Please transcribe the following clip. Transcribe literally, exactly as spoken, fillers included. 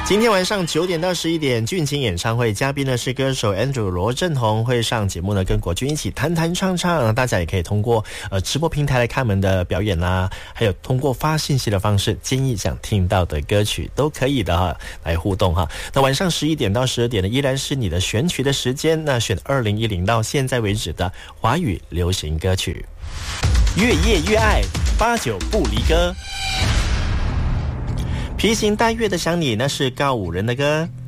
今天晚上九点到十一点，俊琴演唱会，嘉宾呢是歌手 Andrew 罗振宏，会上节目呢跟国军一起弹弹唱唱，大家也可以通过呃直播平台来看我们的表演啦，还有通过发信息的方式建议想听到的歌曲都可以的哈，来互动哈。那晚上十一点到十二点呢，依然是你的选曲的时间，那选二零一零到现在为止的华语流行歌曲，越夜越爱，八九不离歌。披星戴月的想你，那是告五人的歌。